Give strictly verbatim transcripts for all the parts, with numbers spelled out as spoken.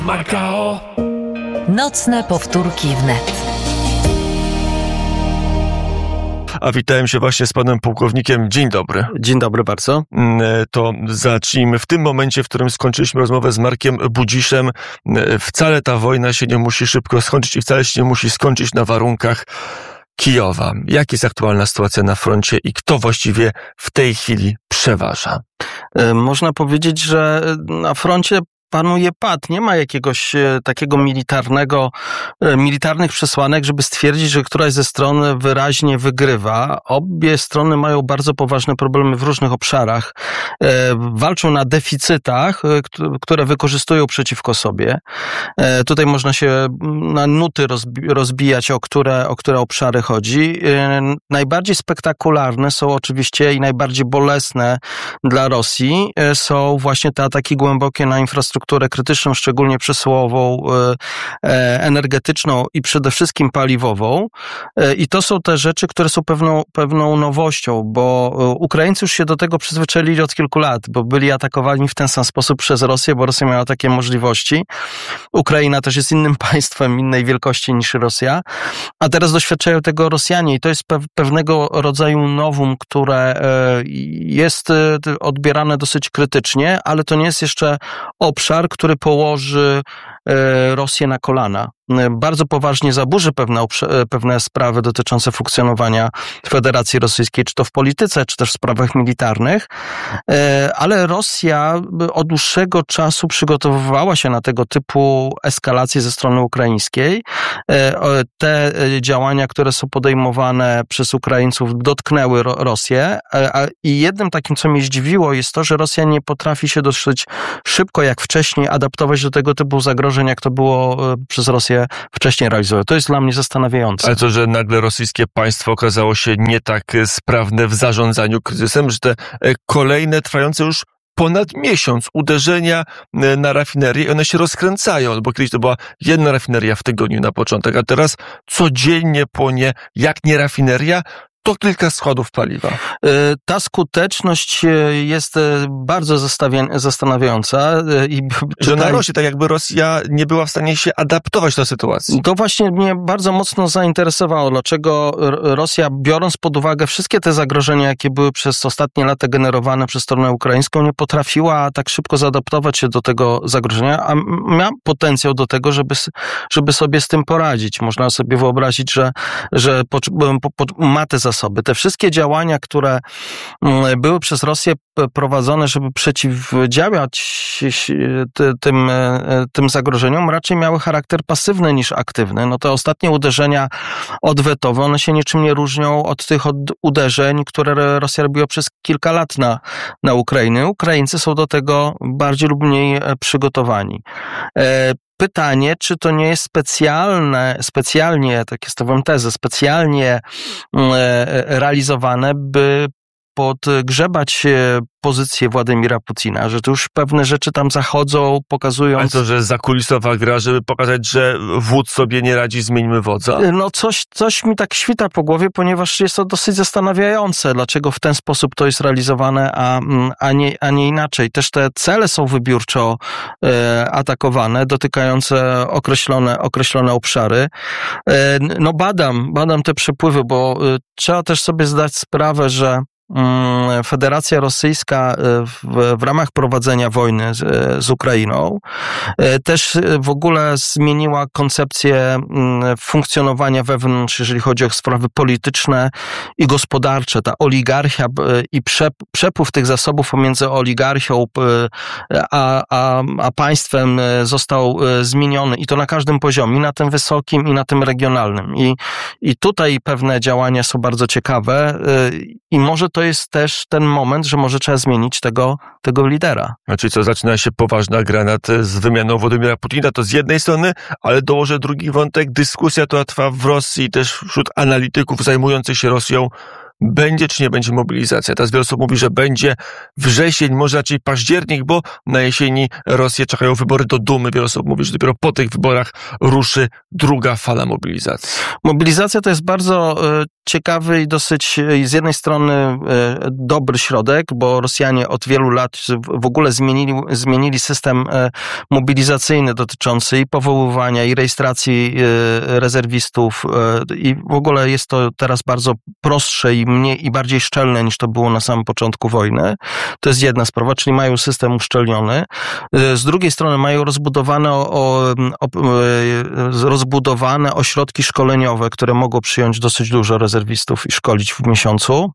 Makao. Nocne powtórki wnet. A witałem się właśnie z panem pułkownikiem. Dzień dobry. Dzień dobry bardzo. To zacznijmy w tym momencie, w którym skończyliśmy rozmowę z Markiem Budziszem. Wcale ta wojna się nie musi szybko skończyć i wcale się nie musi skończyć na warunkach Kijowa. Jak jest aktualna sytuacja na froncie i kto właściwie w tej chwili przeważa? Można powiedzieć, że na froncie panuje pad. Nie ma jakiegoś e, takiego militarnego, e, militarnych przesłanek, żeby stwierdzić, że któraś ze stron wyraźnie wygrywa. Obie strony mają bardzo poważne problemy w różnych obszarach. E, walczą na deficytach, e, które wykorzystują przeciwko sobie. E, tutaj można się na nuty rozbi- rozbijać, o które, o które obszary chodzi. E, najbardziej spektakularne są oczywiście i najbardziej bolesne dla Rosji e, są właśnie te ataki głębokie na infrastrukturę krytyczną, szczególnie przesyłową, energetyczną i przede wszystkim paliwową. I to są te rzeczy, które są pewną, pewną nowością, bo Ukraińcy już się do tego przyzwyczaili od kilku lat, bo byli atakowani w ten sam sposób przez Rosję, bo Rosja miała takie możliwości. Ukraina też jest innym państwem, innej wielkości niż Rosja, a teraz doświadczają tego Rosjanie i to jest pewnego rodzaju nowum, które jest odbierane dosyć krytycznie, ale to nie jest jeszcze obszar, który położy Rosję na kolana. Bardzo poważnie zaburzy pewne, pewne sprawy dotyczące funkcjonowania Federacji Rosyjskiej, czy to w polityce, czy też w sprawach militarnych, ale Rosja od dłuższego czasu przygotowywała się na tego typu eskalacje ze strony ukraińskiej. Te działania, które są podejmowane przez Ukraińców, dotknęły Rosję i jednym takim, co mnie zdziwiło, jest to, że Rosja nie potrafi się dosyć szybko, jak wcześniej, adaptować do tego typu zagrożeń, jak to było przez Rosję wcześniej realizowało. To jest dla mnie zastanawiające. Ale to, że nagle rosyjskie państwo okazało się nie tak sprawne w zarządzaniu kryzysem, że te kolejne, trwające już ponad miesiąc uderzenia na rafinerię, one się rozkręcają, bo kiedyś to była jedna rafineria w tygodniu na początek, a teraz codziennie płynie, jak nie rafineria, to kilka składów paliwa. Ta skuteczność jest bardzo zastanawiająca. I że na Rosji, tak jakby Rosja nie była w stanie się adaptować do sytuacji. To właśnie mnie bardzo mocno zainteresowało, dlaczego Rosja, biorąc pod uwagę wszystkie te zagrożenia, jakie były przez ostatnie lata generowane przez stronę ukraińską, nie potrafiła tak szybko zaadaptować się do tego zagrożenia, a miała potencjał do tego, żeby, żeby sobie z tym poradzić. Można sobie wyobrazić, że, że po, po, po, ma te zasoby. Te wszystkie działania, które były przez Rosję prowadzone, żeby przeciwdziałać tym, tym zagrożeniom, raczej miały charakter pasywny niż aktywny. No te ostatnie uderzenia odwetowe, one się niczym nie różnią od tych od uderzeń, które Rosja robiła przez kilka lat na, na Ukrainę. Ukraińcy są do tego bardziej lub mniej przygotowani. Pytanie, czy to nie jest specjalne, specjalnie, takie stawiam tezę, specjalnie realizowane, by podgrzebać pozycję Władimira Putina, że to już pewne rzeczy tam zachodzą, pokazując... Ale to, że zakulisowa gra, żeby pokazać, że wódz sobie nie radzi, zmieńmy wodza? No coś, coś mi tak świta po głowie, ponieważ jest to dosyć zastanawiające, dlaczego w ten sposób to jest realizowane, a, a, nie, a nie inaczej. Też te cele są wybiórczo e, atakowane, dotykające określone, określone obszary. E, no badam, badam te przepływy, bo e, trzeba też sobie zdać sprawę, że Federacja Rosyjska w, w ramach prowadzenia wojny z, z Ukrainą też w ogóle zmieniła koncepcję funkcjonowania wewnątrz, jeżeli chodzi o sprawy polityczne i gospodarcze. Ta oligarchia i przepływ tych zasobów pomiędzy oligarchią a, a, a państwem został zmieniony i to na każdym poziomie, i na tym wysokim, i na tym regionalnym. I, i tutaj pewne działania są bardzo ciekawe i może to jest też ten moment, że może trzeba zmienić tego, tego lidera. Znaczy co, zaczyna się poważna gra nad, z wymianą Władimira Putina, to z jednej strony, ale dołożę drugi wątek, dyskusja, która trwa w Rosji, też wśród analityków zajmujących się Rosją, będzie czy nie będzie mobilizacja. Teraz wiele osób mówi, że będzie wrzesień, może raczej październik, bo na jesieni Rosję czekają wybory do Dumy. Wiele osób mówi, że dopiero po tych wyborach ruszy druga fala mobilizacji. Mobilizacja to jest bardzo y, ciekawy i dosyć y, z jednej strony y, dobry środek, bo Rosjanie od wielu lat w ogóle zmienili, zmienili system y, mobilizacyjny dotyczący i powoływania, i rejestracji y, rezerwistów y, i w ogóle jest to teraz bardzo prostsze i mniej i bardziej szczelne niż to było na samym początku wojny. To jest jedna sprawa, czyli mają system uszczelniony. Y, z drugiej strony mają rozbudowane o, o, o, y, rozbudowane ośrodki szkoleniowe, które mogą przyjąć dosyć dużo rezerwistów i szkolić w miesiącu.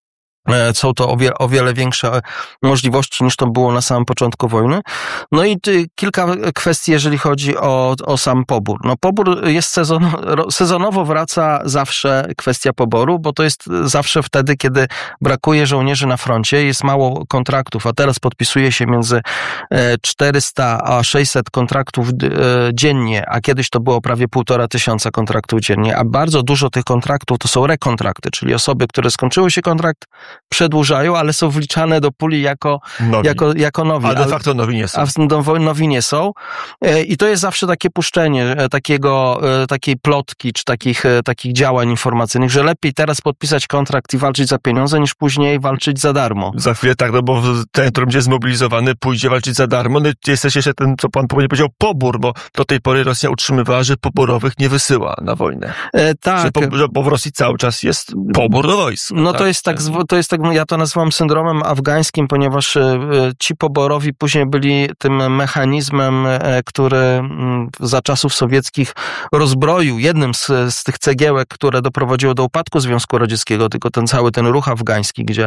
Są to o wiele, o wiele większe możliwości niż to było na samym początku wojny. No i kilka kwestii, jeżeli chodzi o, o sam pobór. No pobór jest sezon, sezonowo wraca zawsze kwestia poboru, bo to jest zawsze wtedy, kiedy brakuje żołnierzy na froncie, jest mało kontraktów, a teraz podpisuje się między czterysta a sześćset kontraktów dziennie, a kiedyś to było prawie półtora tysiąca kontraktów dziennie, a bardzo dużo tych kontraktów to są rekontrakty, czyli osoby, które skończyły się kontrakt, przedłużają, ale są wliczane do puli jako nowi. Jako, jako nowi. A de facto nowi nie są. A nowi nie są. I to jest zawsze takie puszczenie takiego, takiej plotki, czy takich, takich działań informacyjnych, że lepiej teraz podpisać kontrakt i walczyć za pieniądze, niż później walczyć za darmo. Za chwilę tak, no bo ten, który będzie zmobilizowany, pójdzie walczyć za darmo. No jest też jeszcze ten, co pan powiedział, pobór, bo do tej pory Rosja utrzymywała, że poborowych nie wysyła na wojnę. E, tak. Że po, że, bo w Rosji cały czas jest pobór do wojska. No tak? to jest tak, to jest tak, ja to nazywam syndromem afgańskim, ponieważ ci poborowi później byli tym mechanizmem, który za czasów sowieckich rozbroił, jednym z, z tych cegiełek, które doprowadziło do upadku Związku Radzieckiego, tylko ten cały ten ruch afgański, gdzie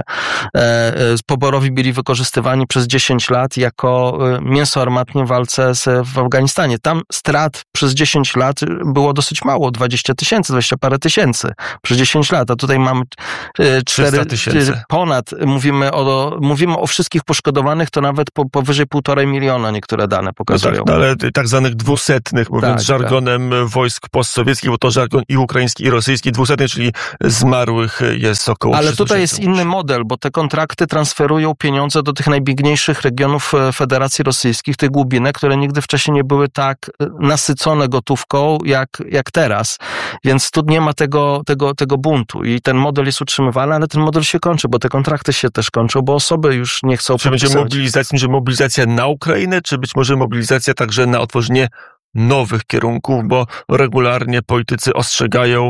poborowi byli wykorzystywani przez dziesięć lat jako mięso armatnie w walce z, w Afganistanie. Tam strat przez dziesięć lat było dosyć mało, dwadzieścia tysięcy, dwadzieścia parę tysięcy przez dziesięć lat, a tutaj mamy cztery tysięcy. Ponad, mówimy o, mówimy o wszystkich poszkodowanych, to nawet po, powyżej półtorej miliona niektóre dane pokazują. No tak, no ale tak zwanych dwusetnych, mówiąc tak, żargonem tak. wojsk postsowieckich, bo to żargon i ukraiński, i rosyjski, dwusetny, czyli zmarłych jest około Ale tutaj jest inny model, bo te kontrakty transferują pieniądze do tych najbiedniejszych regionów Federacji Rosyjskich, tych głubinek, które nigdy wcześniej nie były tak nasycone gotówką, jak, jak teraz. Więc tu nie ma tego, tego, tego buntu i ten model jest utrzymywany, ale ten model się kończy, bo te kontrakty się też kończą, bo osoby już nie chcą Czy będzie mobilizacja, będzie mobilizacja na Ukrainę, czy być może mobilizacja także na otworzenie nowych kierunków, bo regularnie politycy ostrzegają,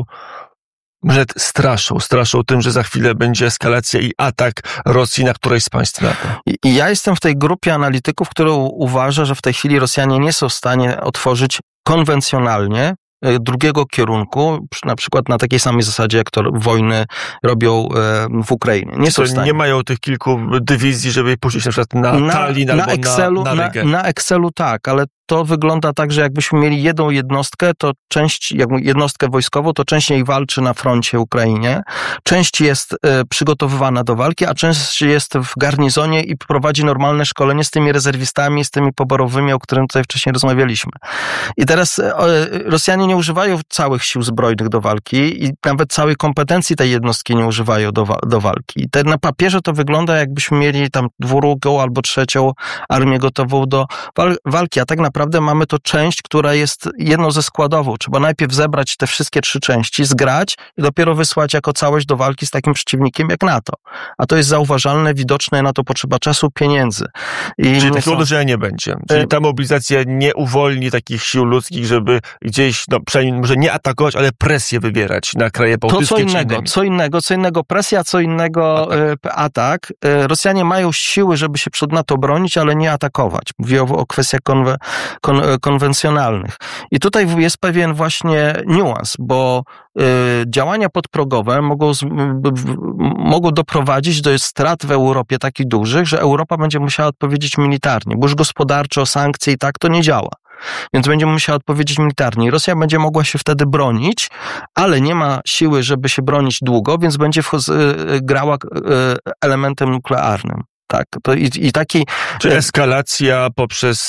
że straszą, straszą tym, że za chwilę będzie eskalacja i atak Rosji na któreś z państw NATO. I, I ja jestem w tej grupie analityków, która uważa, że w tej chwili Rosjanie nie są w stanie otworzyć konwencjonalnie drugiego kierunku, na przykład na takiej samej zasadzie, jak to wojny robią w Ukrainie. Nie są w stanie. Nie mają tych kilku dywizji, żeby puścić na przykład na, na Tallin albo na Excelu, na, na, na Excelu tak, ale to wygląda tak, że jakbyśmy mieli jedną jednostkę, to część, jakby jednostkę wojskową, to część jej walczy na froncie Ukrainie, część jest y, przygotowywana do walki, a część jest w garnizonie i prowadzi normalne szkolenie z tymi rezerwistami, z tymi poborowymi, o którym tutaj wcześniej rozmawialiśmy. I teraz y, Rosjanie nie używają całych sił zbrojnych do walki i nawet całej kompetencji tej jednostki nie używają do, do walki. I te, na papierze to wygląda, jakbyśmy mieli tam drugą albo trzecią armię gotową do wal, walki, a tak naprawdę Naprawdę mamy to część, która jest jedną ze składową. Trzeba najpierw zebrać te wszystkie trzy części, zgrać i dopiero wysłać jako całość do walki z takim przeciwnikiem jak NATO. A to jest zauważalne, widoczne, na to potrzeba czasu, pieniędzy. I Czyli takiego są... uderzenia nie będzie. Czyli ta mobilizacja nie uwolni takich sił ludzkich, żeby gdzieś, no przynajmniej może nie atakować, ale presję wywierać na kraje bałtyckie. To co innego, co innego, co innego presja, co innego atak. atak. Rosjanie mają siły, żeby się przed NATO bronić, ale nie atakować. Mówię o, o kwestiach konwe Kon, konwencjonalnych. I tutaj jest pewien właśnie niuans, bo y, działania podprogowe mogą, z, b, b, mogą doprowadzić do strat w Europie takich dużych, że Europa będzie musiała odpowiedzieć militarnie, bo już gospodarczo, sankcje i tak to nie działa. Więc będzie musiała odpowiedzieć militarnie. I Rosja będzie mogła się wtedy bronić, ale nie ma siły, żeby się bronić długo, więc będzie w, y, grała y, elementem nuklearnym. Tak, to i, i taki... Czy eskalacja poprzez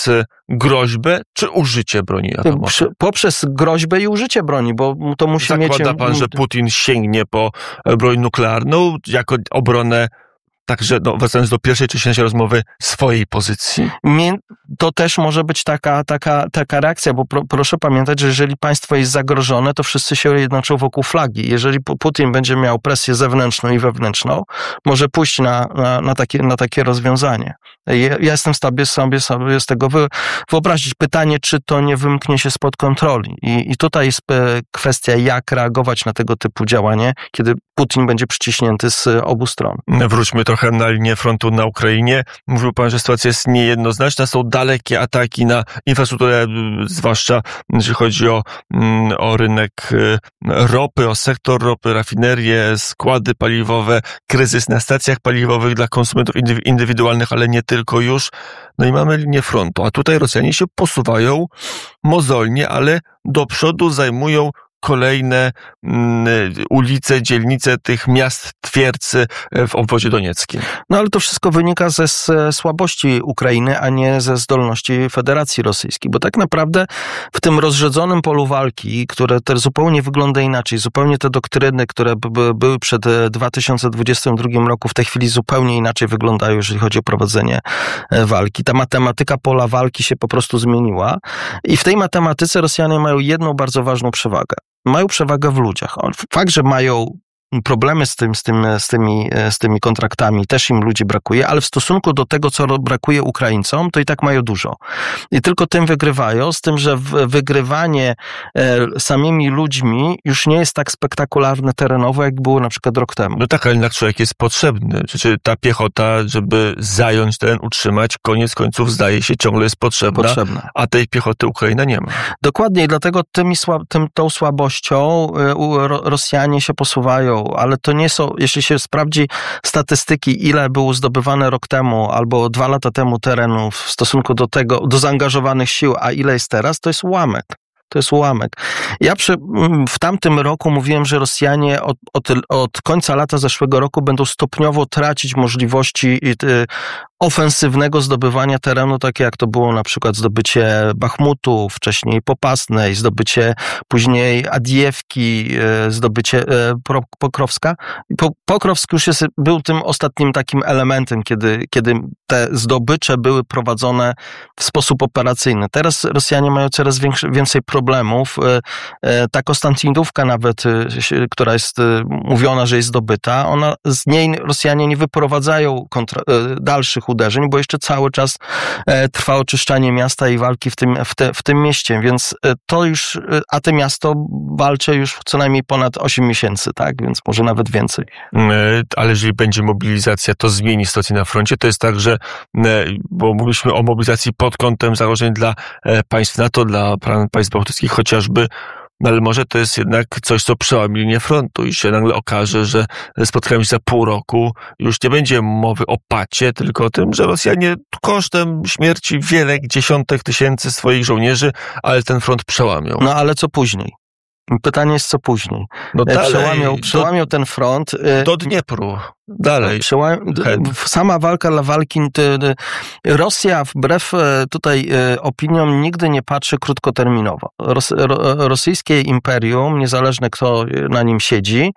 groźbę czy użycie broni atomowej? Przy, poprzez groźbę i użycie broni, bo to musi Zakłada mieć... Zakłada pan, że Putin sięgnie po broń nuklearną jako obronę, także no, wracając do pierwszej części naszej rozmowy, swojej pozycji? To też może być taka, taka, taka reakcja, bo pro, proszę pamiętać, że jeżeli państwo jest zagrożone, to wszyscy się jednoczą wokół flagi. Jeżeli Putin będzie miał presję zewnętrzną i wewnętrzną, może pójść na, na, na, takie, na takie rozwiązanie. Ja, ja jestem sobie, sobie, sobie z tego wy, wyobrazić. Pytanie, czy to nie wymknie się spod kontroli. I, i tutaj jest kwestia, jak reagować na tego typu działanie, kiedy Putin będzie przyciśnięty z obu stron. Wróćmy trochę na linię frontu na Ukrainie. Mówił pan, że sytuacja jest niejednoznaczna. Są dalekie ataki na infrastrukturę, zwłaszcza jeśli chodzi o, o rynek ropy, o sektor ropy, rafinerie, składy paliwowe, kryzys na stacjach paliwowych dla konsumentów indywidualnych, ale nie tylko już. No i mamy linię frontu. A tutaj Rosjanie się posuwają mozolnie, ale do przodu zajmują kolejne mm, ulice, dzielnice tych miast twierdzy w obwodzie donieckim. No ale to wszystko wynika ze słabości Ukrainy, a nie ze zdolności Federacji Rosyjskiej, bo tak naprawdę w tym rozrzedzonym polu walki, które też zupełnie wygląda inaczej, zupełnie te doktryny, które by, były przed dwa tysiące dwudziestym drugim roku, w tej chwili zupełnie inaczej wyglądają, jeżeli chodzi o prowadzenie walki. Ta matematyka pola walki się po prostu zmieniła i w tej matematyce Rosjanie mają jedną bardzo ważną przewagę. Mają przewagę w ludziach. Fakt, że mają problemy z, tym, z, tym, z, tymi, z tymi kontraktami, też im ludzi brakuje, ale w stosunku do tego, co brakuje Ukraińcom, to i tak mają dużo. I tylko tym wygrywają, z tym, że wygrywanie samymi ludźmi już nie jest tak spektakularne terenowo, jak było na przykład rok temu. No tak, ale jednak człowiek jest potrzebny. Czy ta piechota, żeby zająć ten, utrzymać, koniec końców zdaje się ciągle jest potrzebna, potrzebna. A tej piechoty Ukraina nie ma. Dokładnie i dlatego tymi, tym, tą słabością Rosjanie się posuwają, ale to nie są, jeśli się sprawdzi statystyki, ile było zdobywane rok temu albo dwa lata temu terenów w stosunku do tego, do zaangażowanych sił, a ile jest teraz, to jest ułamek. To jest ułamek. Ja przy, w tamtym roku mówiłem, że Rosjanie od, od, od końca lata zeszłego roku będą stopniowo tracić możliwości ofensywnego zdobywania terenu, takie jak to było na przykład zdobycie Bachmutu, wcześniej Popasnej, zdobycie później Adiewki, zdobycie Pokrowska. Pokrowsk już jest, był tym ostatnim takim elementem, kiedy, kiedy te zdobycze były prowadzone w sposób operacyjny. Teraz Rosjanie mają coraz większy, więcej problemów. Ta Konstantynówka nawet, która jest mówiona, że jest zdobyta, ona, z niej Rosjanie nie wyprowadzają kontra, dalszych uderzeń, bo jeszcze cały czas e, trwa oczyszczanie miasta i walki w tym, w, te, w tym mieście, więc e, to już, e, a to miasto walczy już co najmniej ponad osiem miesięcy, tak, więc może nawet więcej. Ale jeżeli będzie mobilizacja, to zmieni sytuację na froncie. To jest tak, że, bo mówiliśmy o mobilizacji pod kątem zagrożeń dla państw NATO, dla państw bałtyckich chociażby, no ale może to jest jednak coś, co przełamie linię frontu i się nagle okaże, że spotkamy się za pół roku, już nie będzie mowy o pacie, tylko o tym, że Rosjanie kosztem śmierci wiele dziesiątek tysięcy swoich żołnierzy, ale ten front przełamią. No ale co później? Pytanie jest, co później. No dalej, przełamią, przełamią do, ten front. Do Dniepru. Dalej. Przełam, sama walka dla walki. Rosja, wbrew tutaj opiniom, nigdy nie patrzy krótkoterminowo. Ros, rosyjskie imperium, niezależne kto na nim siedzi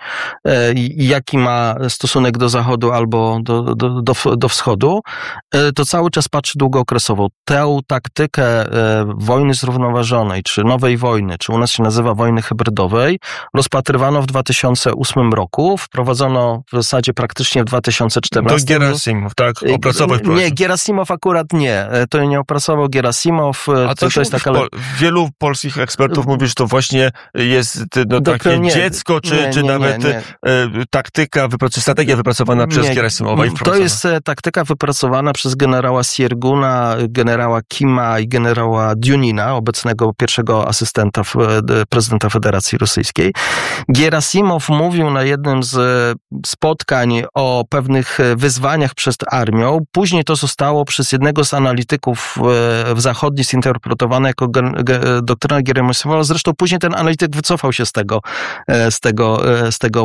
i jaki ma stosunek do zachodu albo do, do, do, do wschodu, to cały czas patrzy długookresowo. Tę taktykę wojny zrównoważonej, czy nowej wojny, czy u nas się nazywa wojny hybrydowej, rozpatrywano w dwa tysiące ósmym roku, wprowadzono w zasadzie praktycznie w dwa tysiące czternastym. To Gerasimow, tak? Opracował Nie, nie, Gerasimow akurat nie. To nie opracował Gerasimow. A to, to jest taka... Pol- wielu polskich ekspertów mówi, że to właśnie jest no, takie nie, dziecko, czy, nie, czy nie, nawet nie, nie. taktyka, wyprac- strategia wypracowana przez nie, Gerasimowa. I to jest taktyka wypracowana przez generała Sierguna, generała Kima i generała Dionina, obecnego pierwszego asystenta prezydenta Federacji Rosyjskiej. Gerasimow mówił na jednym z spotkań o pewnych wyzwaniach przed armią. Później to zostało przez jednego z analityków w zachodni zinterpretowane jako doktryna Gierasimowa. Zresztą później ten analityk wycofał się z tego, z tego, z tego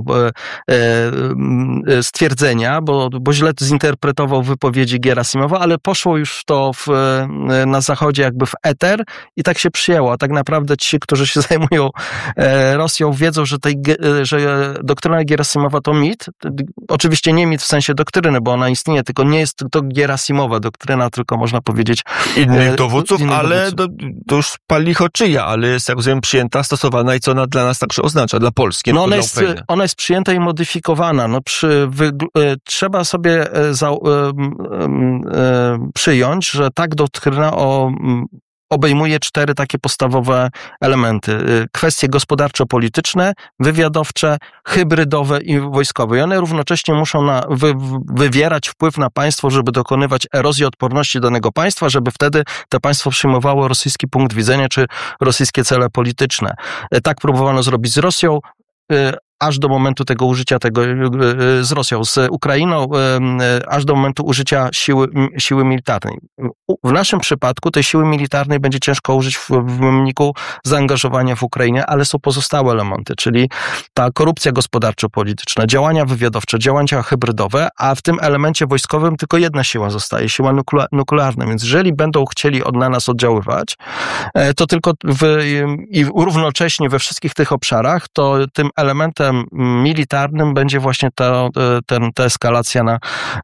stwierdzenia, bo, bo źle zinterpretował wypowiedzi Gierasimowa, ale poszło już to w, na zachodzie jakby w eter i tak się przyjęło. A tak naprawdę ci, którzy się zajmują Rosją, wiedzą, że, tej, że doktryna Gierasimowa to mit. Oczywiście nie mit w sensie doktryny, bo ona istnieje, tylko nie jest to Gierasimowa doktryna, tylko można powiedzieć innych dowódców, innych ale dowódców. To, to już palicho czyja, ale jest, jak rozumiem, przyjęta, stosowana i co ona dla nas także oznacza, dla Polski, no ona dla jest, Ukrainy. ona jest przyjęta i modyfikowana. No przy, wy, trzeba sobie za, y, y, y, przyjąć, że tak doktryna o obejmuje cztery takie podstawowe elementy. Kwestie gospodarczo-polityczne, wywiadowcze, hybrydowe i wojskowe. I one równocześnie muszą na, wy, wywierać wpływ na państwo, żeby dokonywać erozji odporności danego państwa, żeby wtedy to państwo przyjmowało rosyjski punkt widzenia czy rosyjskie cele polityczne. Tak próbowano zrobić z Rosją, aż do momentu tego użycia tego z Rosją, z Ukrainą, aż do momentu użycia siły, siły militarnej. W naszym przypadku tej siły militarnej będzie ciężko użyć w, w wyniku zaangażowania w Ukrainie, ale są pozostałe elementy, czyli ta korupcja gospodarczo-polityczna, działania wywiadowcze, działania hybrydowe, a w tym elemencie wojskowym tylko jedna siła zostaje, siła nukle- nuklearna. Więc jeżeli będą chcieli od na nas oddziaływać, to tylko w, i równocześnie we wszystkich tych obszarach, to tym elementem militarnym będzie właśnie ta, ten, ta eskalacja na,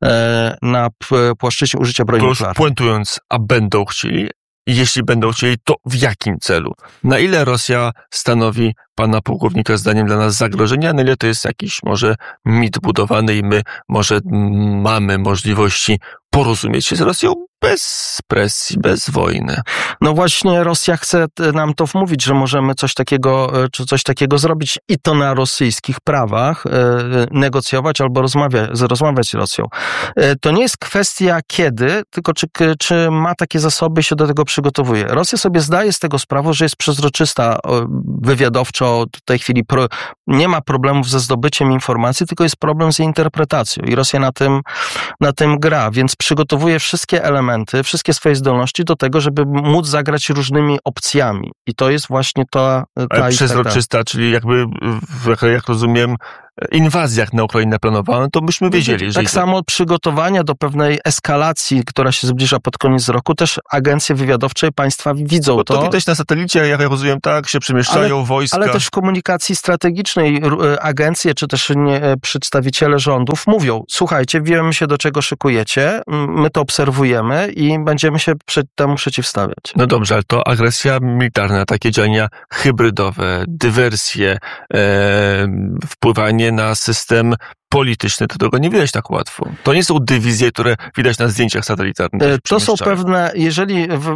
na płaszczyźnie użycia broni nuklearnej. To już puentując, a będą chcieli? Jeśli będą chcieli, to w jakim celu? Na ile Rosja stanowi, pana pułkownika zdaniem, dla nas zagrożenie, a na ile to jest jakiś może mit budowany i my może mamy możliwości porozumieć się z Rosją bez presji, bez wojny? No właśnie Rosja chce nam to wmówić, że możemy coś takiego, czy coś takiego zrobić i to na rosyjskich prawach, negocjować albo rozmawiać, rozmawiać z Rosją. To nie jest kwestia kiedy, tylko czy, czy ma takie zasoby i się do tego przygotowuje. Rosja sobie zdaje z tego sprawę, że jest przezroczysta wywiadowczo, w tej chwili pro, nie ma problemów ze zdobyciem informacji, tylko jest problem z jej interpretacją i Rosja na tym, na tym gra, więc przygotowuje wszystkie elementy, wszystkie swoje zdolności do tego, żeby móc zagrać różnymi opcjami. I to jest właśnie ta... ta przezroczysta, ta, ta. Czyli jakby, jak rozumiem, inwazjach na Ukrainę planowano, to byśmy wiedzieli. Tak samo przygotowania do pewnej eskalacji, która się zbliża pod koniec roku, też agencje wywiadowcze państwa widzą Bo to. To widać na satelicie, jak ja rozumiem, tak, się przemieszczają ale, wojska. Ale też w komunikacji strategicznej agencje, czy też nie, przedstawiciele rządów mówią, słuchajcie, wiemy się, do czego szykujecie, my to obserwujemy i będziemy się przed temu przeciwstawiać. No dobrze, ale to agresja militarna, takie działania hybrydowe, dywersje, e, wpływanie na system polityczny, to tego nie widać tak łatwo. To nie są dywizje, które widać na zdjęciach satelitarnych. To są pewne, jeżeli w,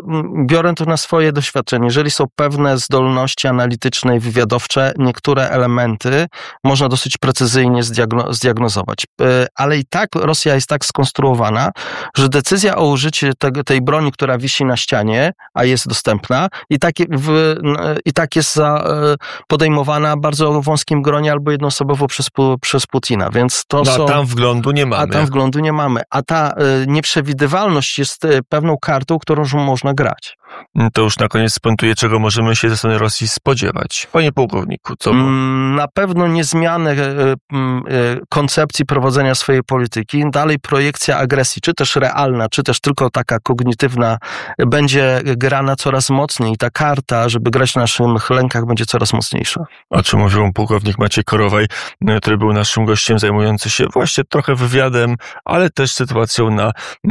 biorę to na swoje doświadczenie, jeżeli są pewne zdolności analityczne i wywiadowcze, niektóre elementy można dosyć precyzyjnie zdiagno, zdiagnozować. Ale i tak Rosja jest tak skonstruowana, że decyzja o użyciu te, tej broni, która wisi na ścianie, a jest dostępna, i tak, w, i tak jest za, podejmowana bardzo wąskim gronie albo jednoosobowo przez, przez Putina. Więc to no, są, a tam wglądu nie mamy. A tam wglądu nie mamy. A ta y, nieprzewidywalność jest y, pewną kartą, którą można grać. To już na koniec spuentuję, czego możemy się ze strony Rosji spodziewać. Panie pułkowniku, co? Mm, na pewno nie zmianę y, y, koncepcji prowadzenia swojej polityki. Dalej projekcja agresji, czy też realna, czy też tylko taka kognitywna, będzie grana coraz mocniej. I ta karta, żeby grać na naszych lękach, będzie coraz mocniejsza. O czym mówił pułkownik Maciej Korowaj, który był naszym gościem, zajmujący się właśnie trochę wywiadem, ale też sytuacją na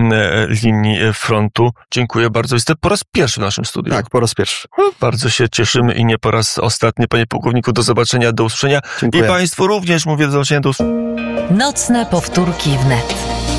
linii frontu. Dziękuję bardzo. Jest to po raz pierwszy w naszym studiu. Tak, po raz pierwszy. Bardzo się cieszymy i nie po raz ostatni. Panie pułkowniku, do zobaczenia, do usłyszenia. Dziękuję. I państwu również mówię do zobaczenia, do usłyszenia. Nocne powtórki wnet.